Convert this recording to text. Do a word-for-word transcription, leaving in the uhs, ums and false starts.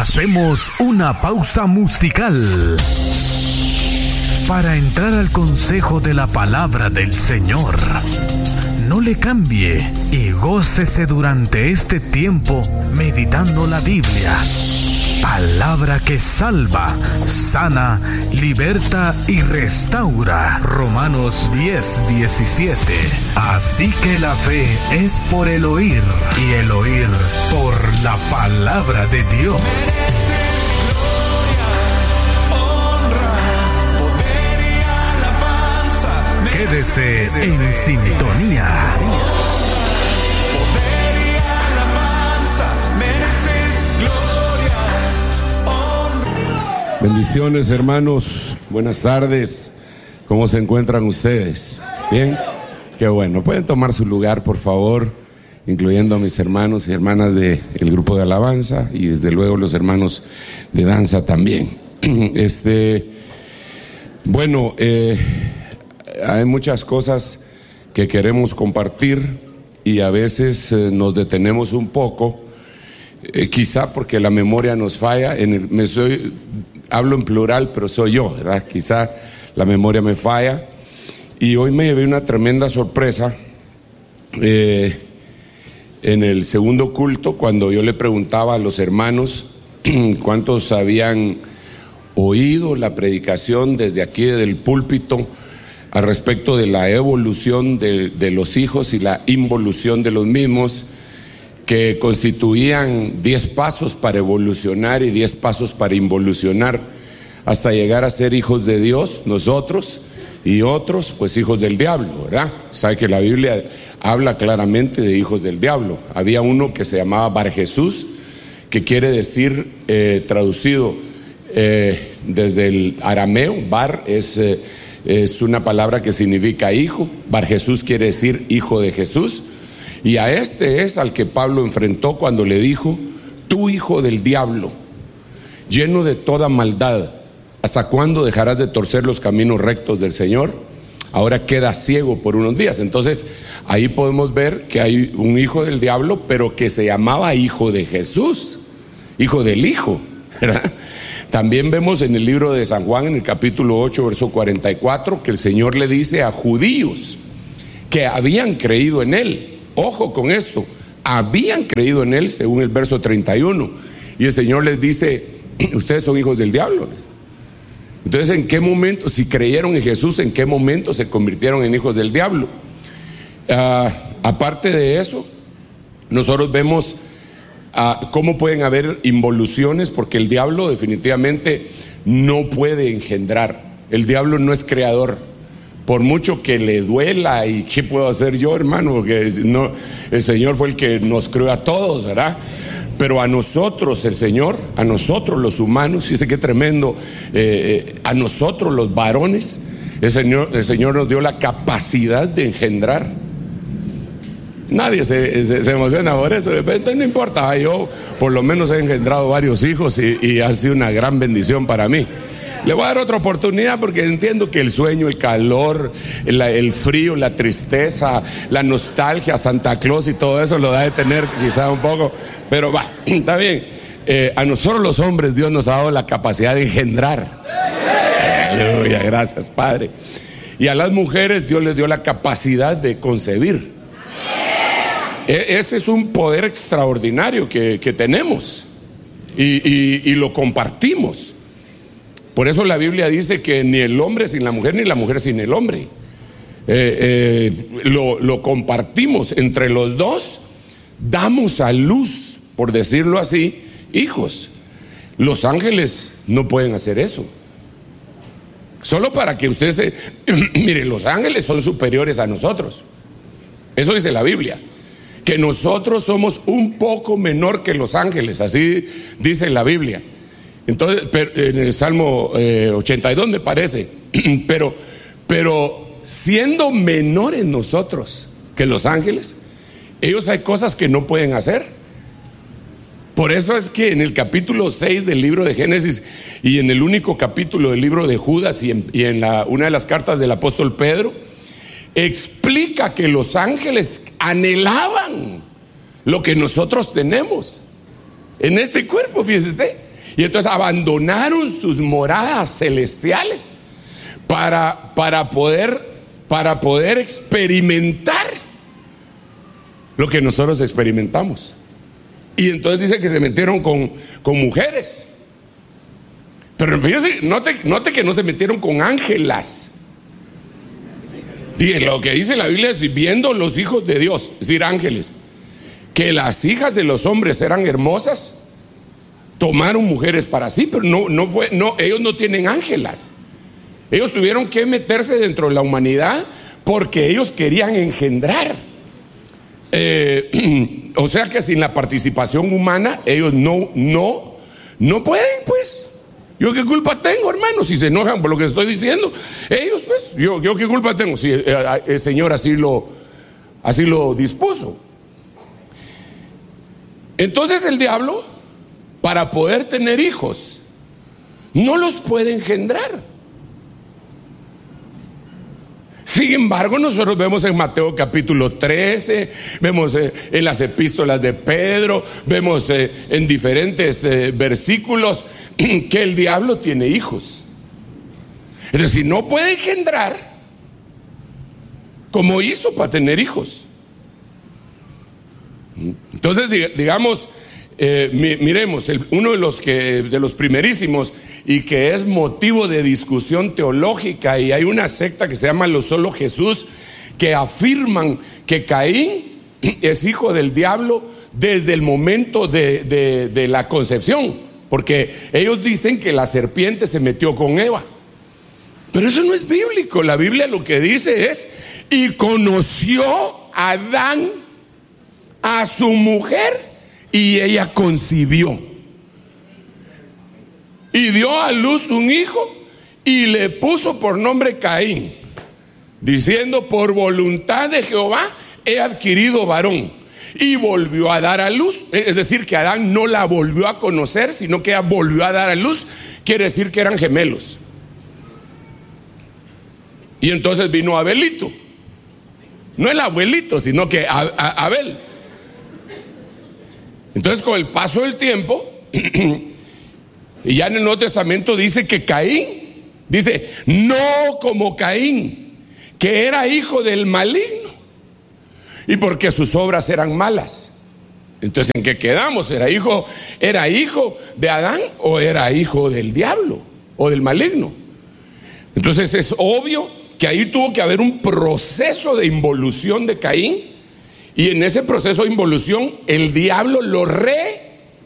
Hacemos una pausa musical para entrar al consejo de la palabra del Señor. No le cambie y gócese durante este tiempo meditando la Biblia. Palabra que salva, sana, liberta y restaura. Romanos diez, diecisiete. Así que la fe es por el oír y el oír por la palabra de Dios. Quédese en sintonía. Bendiciones, hermanos, buenas tardes. ¿Cómo se encuentran ustedes? ¿Bien? Qué bueno. Pueden tomar su lugar, por favor, incluyendo a mis hermanos y hermanas del grupo de alabanza y desde luego los hermanos de danza también. Este, bueno, eh, hay muchas cosas que queremos compartir y a veces eh, nos detenemos un poco, eh, quizá porque la memoria nos falla. En el, me estoy Hablo en plural, pero soy yo, ¿verdad? Quizá la memoria me falla. Y hoy me llevé una tremenda sorpresa eh, en el segundo culto, cuando yo le preguntaba a los hermanos cuántos habían oído la predicación desde aquí, del púlpito, al respecto de la evolución de, de los hijos y la involución de los mismos, que constituían diez pasos para evolucionar y diez pasos para involucionar hasta llegar a ser hijos de Dios, nosotros, y otros pues hijos del diablo, ¿verdad? Sabe que la Biblia habla claramente de hijos del diablo. Había uno que se llamaba Bar Jesús, que quiere decir, eh, traducido eh, desde el arameo, Bar es, eh, es una palabra que significa hijo. Bar Jesús quiere decir hijo de Jesús. Y a este es al que Pablo enfrentó cuando le dijo: tú hijo del diablo, lleno de toda maldad, ¿hasta cuándo dejarás de torcer los caminos rectos del Señor? Ahora queda ciego por unos días. Entonces ahí podemos ver que hay un hijo del diablo, pero que se llamaba hijo de Jesús, hijo del Hijo, ¿verdad? También vemos en el libro de San Juan, en el capítulo ocho, verso cuarenta y cuatro, que el Señor le dice a judíos que habían creído en Él. Ojo con esto, habían creído en Él, según el verso treinta y uno, y el Señor les dice: ustedes son hijos del diablo. Entonces, ¿en qué momento, si creyeron en Jesús, en qué momento se convirtieron en hijos del diablo? Uh, aparte de eso, nosotros vemos uh, cómo pueden haber involuciones, porque el diablo definitivamente no puede engendrar. El diablo no es creador. Por mucho que le duela, y qué puedo hacer yo, hermano, porque no, el Señor fue el que nos creó a todos, ¿verdad? Pero a nosotros el Señor, a nosotros los humanos, fíjese qué tremendo, eh, a nosotros los varones, el Señor, el Señor nos dio la capacidad de engendrar. Nadie se, se, se emociona por eso, entonces no importa, yo por lo menos he engendrado varios hijos y, y ha sido una gran bendición para mí. Le voy a dar otra oportunidad porque entiendo que el sueño, el calor, el, el frío, la tristeza, la nostalgia, Santa Claus y todo eso lo da de tener quizá un poco, pero va, está bien. Eh, a nosotros los hombres Dios nos ha dado la capacidad de engendrar. Aleluya, gracias, Padre. Y a las mujeres Dios les dio la capacidad de concebir. E- ese es un poder extraordinario que, que tenemos y, y, y lo compartimos. Por eso la Biblia dice que ni el hombre sin la mujer, ni la mujer sin el hombre. Eh, eh, lo, lo compartimos entre los dos, damos a luz, por decirlo así, hijos. Los ángeles no pueden hacer eso. Solo para que usted se... Mire, los ángeles son superiores a nosotros. Eso dice la Biblia. Que nosotros somos un poco menor que los ángeles, así dice la Biblia. Entonces, en el Salmo eh, ochenta y dos me parece, pero, pero siendo menores nosotros que los ángeles, ellos hay cosas que no pueden hacer. Por eso es que en el capítulo seis del libro de Génesis y en el único capítulo del libro de Judas y en, y en la, una de las cartas del apóstol Pedro, explica que los ángeles anhelaban lo que nosotros tenemos en este cuerpo, fíjese usted. Y entonces abandonaron sus moradas celestiales para, para, poder, para poder experimentar lo que nosotros experimentamos. Y entonces dice que se metieron con, con mujeres. Pero fíjese, note, note que no se metieron con ángelas. Sí, lo que dice la Biblia es viendo los hijos de Dios, es decir, ángeles, que las hijas de los hombres eran hermosas, tomaron mujeres para sí, pero no, no fue, no, ellos no tienen ángelas. Ellos tuvieron que meterse dentro de la humanidad porque ellos querían engendrar. Eh, o sea que sin la participación humana, ellos no, no, no pueden, pues. ¿Yo qué culpa tengo, hermano? Si se enojan por lo que estoy diciendo, ellos, pues, yo, yo qué culpa tengo si eh, eh, el Señor así lo, así lo dispuso. Entonces el diablo, para poder tener hijos, no los puede engendrar. Sin embargo, nosotros vemos en Mateo capítulo trece, vemos eh, en las epístolas de Pedro, vemos eh, en diferentes eh, versículos que el diablo tiene hijos. Es decir, no puede engendrar como hizo para tener hijos. Entonces, digamos, eh, miremos, el, uno de los, que, de los primerísimos y que es motivo de discusión teológica, y hay una secta que se llama Los Solo Jesús, que afirman que Caín es hijo del diablo desde el momento de, de, de la concepción. Porque ellos dicen que la serpiente se metió con Eva. Pero eso no es bíblico. La Biblia lo que dice es: y conoció Adán a su mujer, y ella concibió. Y dio a luz un hijo, y le puso por nombre Caín, diciendo: por voluntad de Jehová he adquirido varón. Y volvió a dar a luz. Es decir, que Adán no la volvió a conocer, sino que ella volvió a dar a luz. Quiere decir que eran gemelos. Y entonces vino Abelito. No el abuelito, sino que a, a, Abel. Entonces, con el paso del tiempo, y ya en el Nuevo Testamento dice que Caín, dice, no como Caín, que era hijo del maligno, y porque sus obras eran malas. Entonces, ¿en qué quedamos? ¿Era hijo, era hijo de Adán o era hijo del diablo o del maligno? Entonces es obvio que ahí tuvo que haber un proceso de involución de Caín, y en ese proceso de involución el diablo lo re